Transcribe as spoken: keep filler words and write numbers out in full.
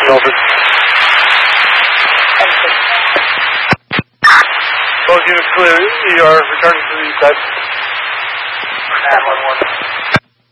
Melbourne. Both units clear, E R, returning to the east side. nine one one.